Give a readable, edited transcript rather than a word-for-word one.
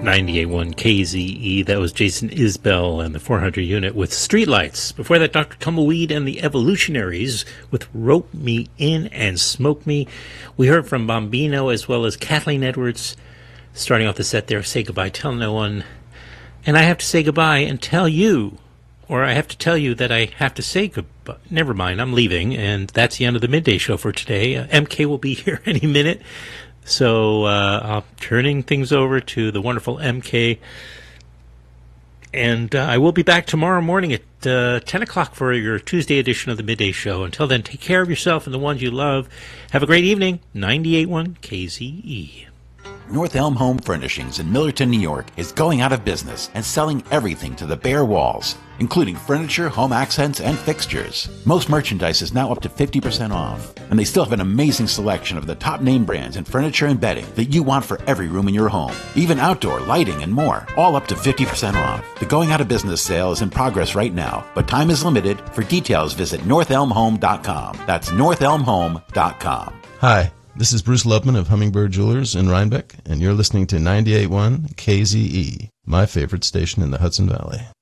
98.1 KZE. That was Jason Isbell and the 400 unit with Streetlights. Before that, Dr. Tumbleweed and the Evolutionaries with Rope Me In and Smoke Me. We heard from Bombino as well as Kathleen Edwards. Starting off the set there, Say Goodbye, Tell No One. And I have to say goodbye and tell you, or I have to tell you that I have to say goodbye. Never mind, I'm leaving, and that's the end of the midday show for today. MK will be here any minute. So I'm turning things over to the wonderful MK. And I will be back tomorrow morning at 10 o'clock for your Tuesday edition of the Midday Show. Until then, take care of yourself and the ones you love. Have a great evening. 98.1 KZE. North Elm Home Furnishings in Millerton, New York is going out of business and selling everything to the bare walls, including furniture, home accents, and fixtures. Most merchandise is now up to 50% off, and they still have an amazing selection of the top name brands in furniture and bedding that you want for every room in your home, even outdoor lighting and more, all up to 50% off. The going out of business sale is in progress right now, but time is limited. For details, visit northelmhome.com. That's northelmhome.com. Hi. This is Bruce Lubman of Hummingbird Jewelers in Rhinebeck, and you're listening to 98.1 KZE, my favorite station in the Hudson Valley.